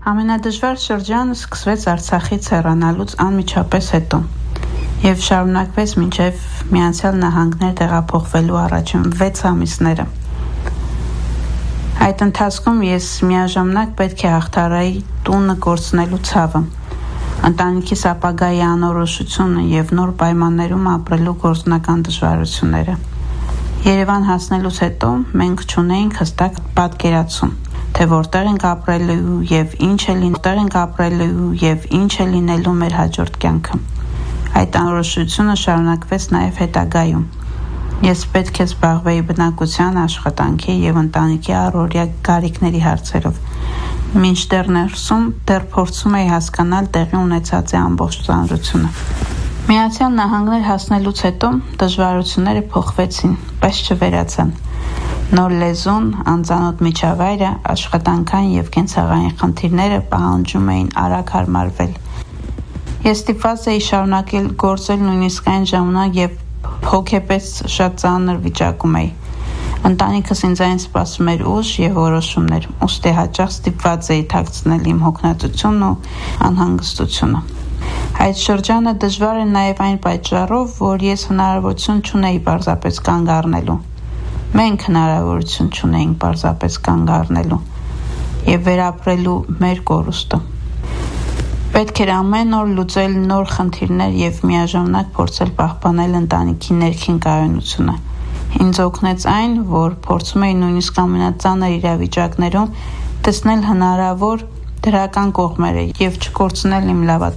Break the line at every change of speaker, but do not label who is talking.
Ամենադժվար շրջանը սկսվեց Արցախից հեռանալուց անմիջապես հետո և շարունակվեց մինչև Միացյալ Նահանգներ տեղափոխվելու առաջին 6 ամիսները։ Այդ ընթացքում ես միաժամանակ պետք է հաղթահարեի տունը կորցնելու ցավը, ընտանիքիս ապագայի անորոշությունը և նոր պայմաններում ապրելու գործնական դժվարությունները։ Երևան հասնելուց հետո մենք չունեինք հստակ պատկերացում, թե որտեղ ենք ապրելու և ինչ է լինելու մեր հաջորդ կյանքը։ Այդ անորոշությունը շարունակվեց նաև հետագայում։ Ես պետք է զբաղվեի բնակության, աշխատանքի և ընտանիքի առօրյա կարիքների հարցերով, մինչդեռ ներսում դեռ փորձում էի հասկանալ տեղի ունեցածի ամբողջ ծանրությունը։ Միացյալ Նահանգներ հասնելուց հետո դժվարությունները փոխվեցին, բայց չվերացան։ Նոր լեզուն, անծանոթ միջավայրը, աշխատանքային և կենցաղային խնդիրները պահանջում էին արագ հարմարվել։ Ես ստիպված էի շարունակել գործել նույնիսկ այն ժամանակ, երբ հոգեպես շատ ծանր վիճակում էի։ Ընտանիքս ինձանից սպասում էր ուժ և որոշումներ, ուստի հաճախ ստիպված էի թաքցնել իմ հոգնածությունն ու անհանգստությունը։ Այդ շրջանը դժվար էր նաև այն պատճառով, որ ես հնարավորություն չունեի պարզապես կանգ առնելու։ Մենք հնարավորություն չունեինք պարզապես կանգ առնելու և վերապրելու մեր կորուստը։ Պետք էր ամեն օր լուծել նոր խնդիրներ և միաժամանակ փորձել պահպանել ընտանիքի ներքին կայունությունը։ Ինձ օգնեց այն, որ փորձում էի նույնիսկ ամենածանր իրավիճակներում տեսնել հնարավոր դրական կողմերը և չկորցնել իմ լավատեսությունը։